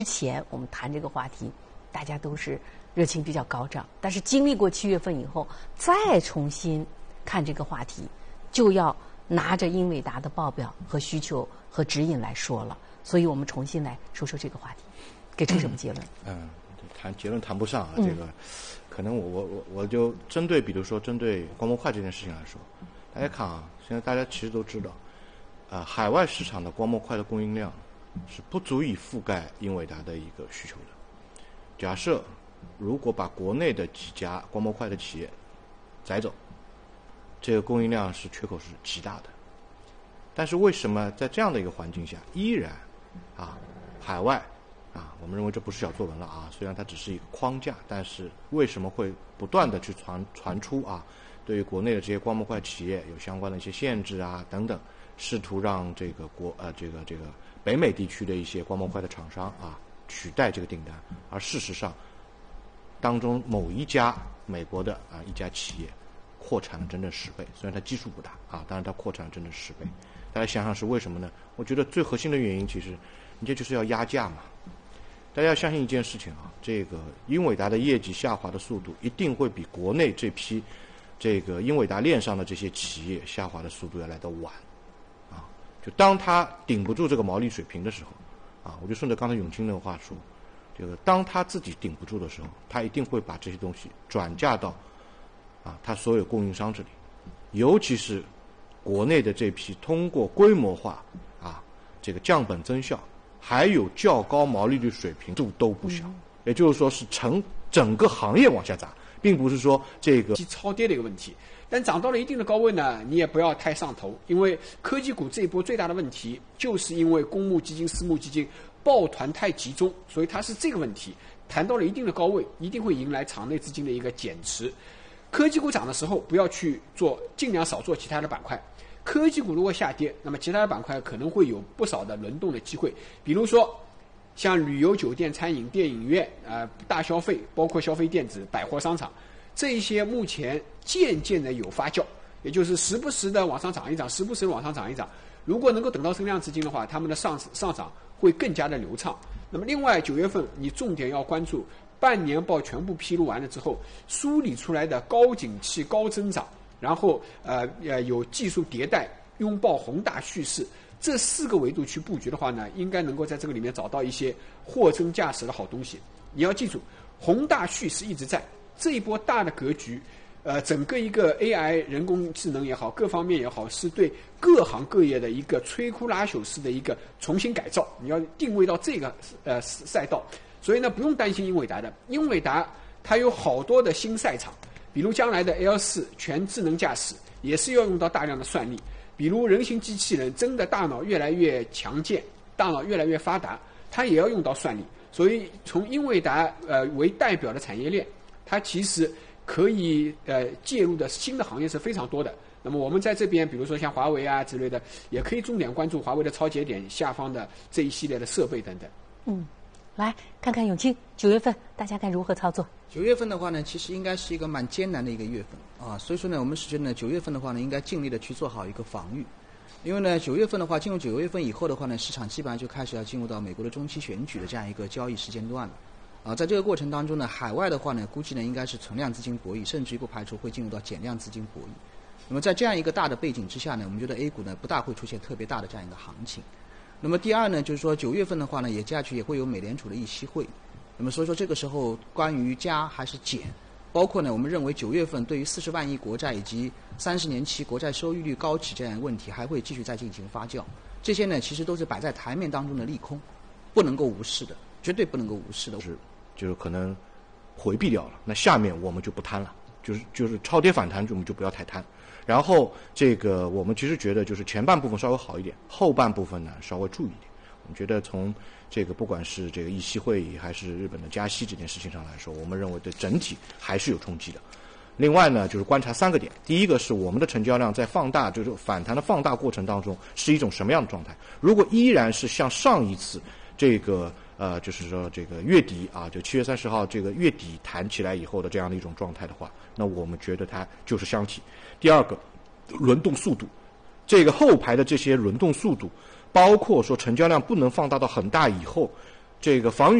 之前我们谈这个话题，大家都是热情比较高涨，但是经历过7月份以后，再重新看这个话题，就要拿着英伟达的报表和需求和指引来说了。所以我们重新来说说这个话题，给出什么结论？ 谈结论谈不上啊，这个可能我就针对，比如说针对光模块这件事情来说，大家看啊，现在大家其实都知道，海外市场的光模块的供应量是不足以覆盖英伟达的一个需求的。假设如果把国内的几家光模块的企业摘走，这个供应量缺口是极大的。但是为什么在这样的一个环境下，依然海外我们认为这不是小作文了虽然它只是一个框架，但是为什么会不断的去传出对于国内的这些光模块企业有相关的一些限制等等，试图让这个北美地区的一些光模块的厂商取代这个订单，而事实上当中某一家美国的一家企业扩产了整整10倍，虽然它基数不大当然它扩产了整整10倍。大家想想是为什么呢？我觉得最核心的原因其实你这就是要压价嘛。大家要相信一件事情这个英伟达的业绩下滑的速度一定会比国内这批这个英伟达链上的这些企业下滑的速度要来得晚就当它顶不住这个毛利水平的时候我就顺着刚才永清的话说，这个当它自己顶不住的时候，它一定会把这些东西转嫁到它所有供应商这里，尤其是国内的这批通过规模化这个降本增效还有较高毛利率水平度都不小，也就是说是整个行业往下砸，并不是说这个超跌的一个问题。但涨到了一定的高位呢，你也不要太上头，因为科技股这一波最大的问题就是因为公募基金、私募基金抱团太集中，所以它是这个问题。谈到了一定的高位，一定会迎来场内资金的一个减持。科技股涨的时候，不要去做，尽量少做其他的板块。科技股如果下跌，那么其他的板块可能会有不少的轮动的机会，比如说像旅游、酒店、餐饮、电影院大消费，包括消费电子、百货商场，这一些目前渐渐的有发酵，也就是时不时的往上涨一涨，时不时的往上涨一涨。如果能够等到声量资金的话，他们的上涨会更加的流畅。那么另外9月份你重点要关注半年报全部披露完了之后，梳理出来的高景气、高增长，然后有技术迭代，拥抱宏大叙事，这4个维度去布局的话呢，应该能够在这个里面找到一些货真价实的好东西。你要记住，宏大叙事一直在，这一波大的格局整个一个 AI 人工智能也好，各方面也好，是对各行各业的一个摧枯拉朽式的一个重新改造，你要定位到这个赛道。所以呢，不用担心英伟达的，英伟达它有好多的新赛场，比如将来的 L4 全智能驾驶也是要用到大量的算力，比如人形机器人真的大脑越来越强健，大脑越来越发达，它也要用到算力。所以从英伟达为代表的产业链，它其实可以介入的新的行业是非常多的。那么我们在这边比如说像华为之类的，也可以重点关注华为的超节点下方的这一系列的设备等等。 来看看永清9月份大家该如何操作。 9月份的话呢，其实应该是一个蛮艰难的一个月份所以说呢，我们是觉得呢9月份的话呢，应该尽力的去做好一个防御。因为呢9月份的话，进入9月份以后的话呢，市场基本上就开始要进入到美国的中期选举的这样一个交易时间段了在这个过程当中呢，海外的话呢，估计呢应该是存量资金博弈，甚至于不排除会进入到减量资金博弈。那么在这样一个大的背景之下呢，我们觉得 A 股呢不大会出现特别大的这样一个行情。那么第二呢，就是说9月份的话呢，接下去也会有美联储的议息会。那么所以说这个时候关于加还是减，包括呢我们认为9月份对于40万亿国债以及30年期国债收益率高企这样的问题还会继续再进行发酵。这些呢其实都是摆在台面当中的利空，不能够无视的，绝对不能够无视的。 就是可能回避掉了，那下面我们就不贪了，就是超跌反弹我们就不要太贪。然后这个我们其实觉得就是前半部分稍微好一点，后半部分呢稍微注意一点。我们觉得从这个不管是这个议息会议还是日本的加息这件事情上来说，我们认为对整体还是有冲击的。另外呢，就是观察3个点。第一个是我们的成交量在放大，就是反弹的放大过程当中是一种什么样的状态。如果依然是像上一次这个就是说这个月底就7月30号这个月底弹起来以后的这样的一种状态的话，那我们觉得它就是箱体。第二个，轮动速度，这个后排的这些轮动速度，包括说成交量不能放大到很大以后， 这个防御